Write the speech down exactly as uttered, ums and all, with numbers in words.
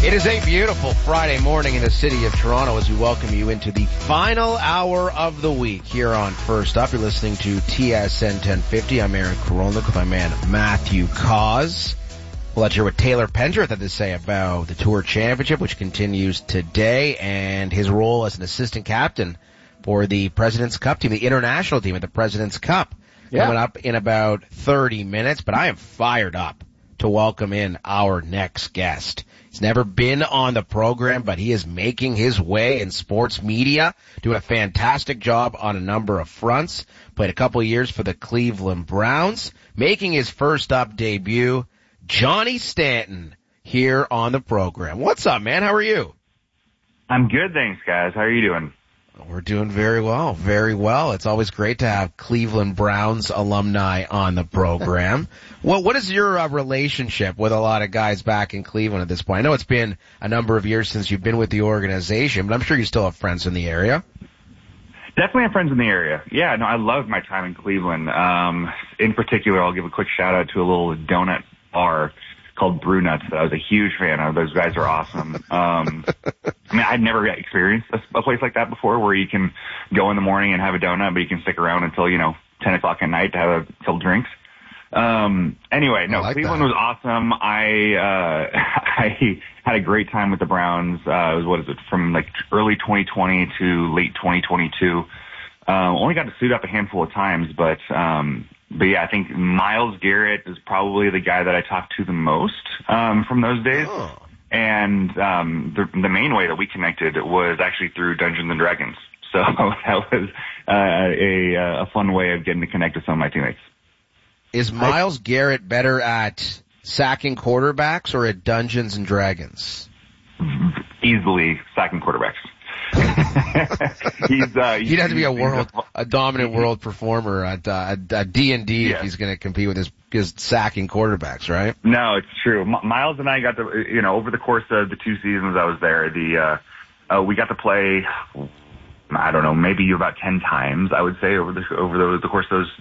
It is a beautiful Friday morning in the city of Toronto as we welcome you into the final hour of the week here on First Up. You're listening to T S N ten fifty. I'm Aaron Korolnik with my man Matthew Cause. We'll let you hear what Taylor Pendrith had to say about the Tour Championship, which continues today, and his role as an assistant captain for the President's Cup team, the international team at the President's Cup. Yeah. Coming up in about thirty minutes, but I am fired up to welcome in our next guest. He's never been on the program, but he is making his way in sports media, doing a fantastic job on a number of fronts. Played a couple of years for the Cleveland Browns, making his First Up debut, Johnny Stanton, here on the program. What's up, man? How are you? I'm good, thanks, guys. How are you doing? We're doing very well, very well. It's always great to have Cleveland Browns alumni on the program. Well, what is your uh, relationship with a lot of guys back in Cleveland at this point? I know it's been a number of years since you've been with the organization, but I'm sure you still have friends in the area. Definitely have friends in the area. Yeah, no, I love my time in Cleveland. Um, in particular, I'll give a quick shout out to a little donut bar called Brew Nuts that I was a huge fan of. Those guys are awesome. Um, I mean, I'd never experienced a, a place like that before where you can go in the morning and have a donut, but you can stick around until, you know, ten o'clock at night to have a couple drinks. Um, anyway, no, like Cleveland that. was awesome. I, uh, I had a great time with the Browns. Uh, it was, what is it, from like early twenty twenty to late twenty twenty-two. Um, only got to suit up a handful of times, but, um, But yeah, I think Myles Garrett is probably the guy that I talked to the most um, from those days. Oh. And um, the, the main way that we connected was actually through Dungeons and Dragons. So that was uh, a, a fun way of getting to connect with some of my teammates. Is Myles I, Garrett better at sacking quarterbacks or at Dungeons and Dragons? Easily sacking quarterbacks. he's, uh, he'd have to be a world, a dominant world performer at, uh, at D and D yeah. if he's going to compete with his, his sacking quarterbacks, right? No, it's true. M- Myles and I got to, you know, over the course of the two seasons I was there, the, uh, uh, we got to play, I don't know, maybe about ten times, I would say, over the, over the, the course of those